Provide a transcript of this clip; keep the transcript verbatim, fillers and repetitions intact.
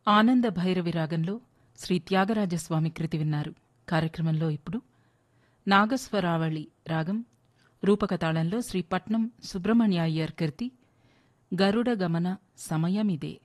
ఆనంద భైరవి రాగంలో శ్రీ త్యాగరాజస్వామి కృతి విన్నారు. కార్యక్రమంలో ఇప్పుడు నాగస్వరావళి రాగం రూపకతాళంలో శ్రీ పట్నం సుబ్రహ్మణ్య అయ్యర్ కృతి గరుడ గమన సమయమిదే.